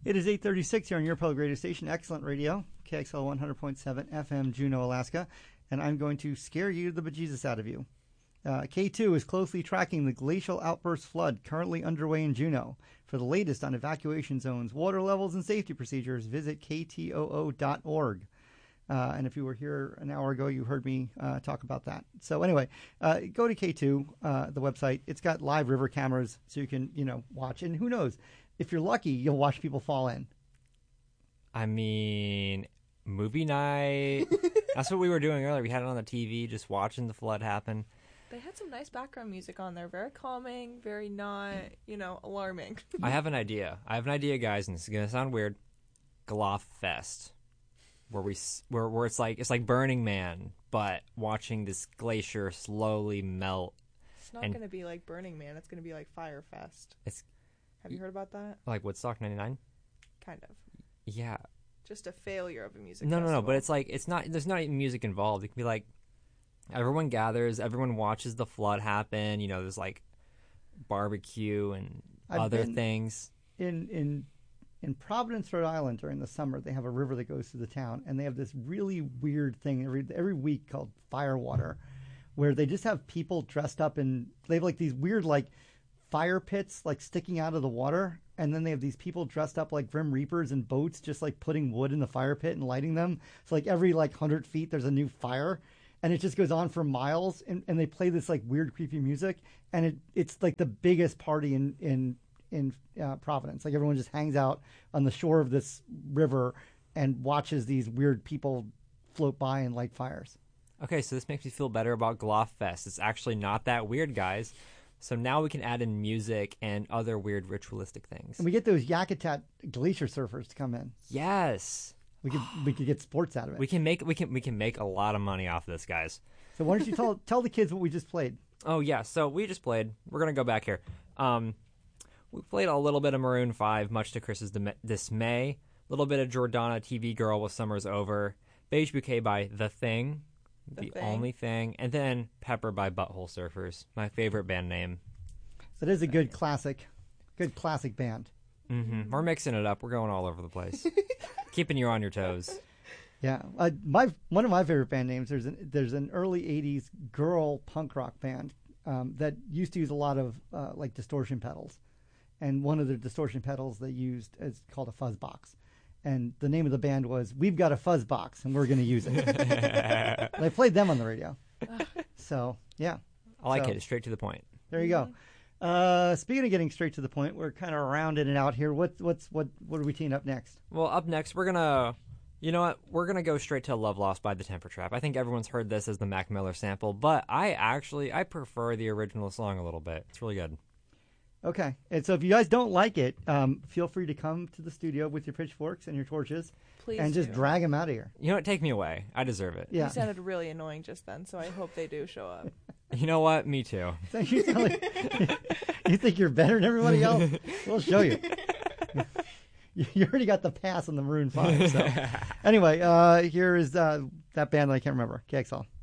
It is 8:36 here on your public radio station, Excellent Radio, KXL 100.7 FM, Juneau, Alaska, and I'm going to scare you the bejesus out of you. K2 is closely tracking the glacial outburst flood currently underway in Juneau. For the latest on evacuation zones, water levels, and safety procedures, visit ktoo.org. And if you were here an hour ago, you heard me talk about that. So anyway, go to K2, the website. It's got live river cameras, so you can, watch. And who knows? If you're lucky, you'll watch people fall in. I mean, movie night. That's what we were doing earlier. We had it on the TV, just watching the flood happen. They had some nice background music on there. Very calming, very not, alarming. I have an idea, guys, and this is going to sound weird. Gloff Fest. Where it's like Burning Man, but watching this glacier slowly melt. It's not going to be like Burning Man. It's going to be like Fire Fest. Have you heard about that? Like Woodstock 99? Kind of. Yeah. Just a failure of a music festival. No, but it's not. There's not even music involved. It can be like everyone gathers, everyone watches the flood happen. There's like barbecue and other things. In Providence, Rhode Island, during the summer, they have a river that goes through the town, and they have this really weird thing every week called Firewater, where they just have people dressed up in, they have like these weird like fire pits like sticking out of the water, and then they have these people dressed up like Grim Reapers in boats, just like putting wood in the fire pit and lighting them. So like every 100 feet, there's a new fire, and it just goes on for miles, and they play this like weird, creepy music, and it's like the biggest party in Providence. Like everyone just hangs out on the shore of this river and watches these weird people float by and light fires. Okay, so this makes me feel better about Gloff Fest. It's actually not that weird, guys. So now we can add in music and other weird ritualistic things. And we get those Yakutat glacier surfers to come in. Yes. We could get sports out of it. We can make a lot of money off of this, guys. So why don't you tell the kids what we just played? Oh yeah, so we just played. We're gonna go back here. We played a little bit of Maroon 5, much to Chris's dismay. A little bit of Jordana, TV Girl with Summer's Over. Beige Bouquet by The Thing. The Only Thing. And then Pepper by Butthole Surfers. My favorite band name. That is a good classic band. Mm-hmm. We're mixing it up. We're going all over the place. Keeping you on your toes. Yeah. One of my favorite band names, there's an early 80s girl punk rock band that used to use a lot of like distortion pedals. And one of the distortion pedals they used is called a fuzz box. And the name of the band was We've Got a Fuzz Box, and we're going to use it. And I played them on the radio. So, yeah. I like it. Straight to the point. There you go. Speaking of getting straight to the point, we're kind of rounding it out here. What are we teeing up next? Well, up next, we're going to... You know what? We're going to go straight to Love Lost by the Temper Trap. I think everyone's heard this as the Mac Miller sample, but I prefer the original song a little bit. It's really good. Okay. And so if you guys don't like it, feel free to come to the studio with your pitchforks and your torches. Please and just drag them out of here. You know what? Take me away. I deserve it. Yeah. You sounded really annoying just then, so I hope they do show up. You know what? Me too. So you think you're better than everybody else? We'll show you. You already got the pass on the Maroon 5. So. Anyway, here is that band that I can't remember. KXL.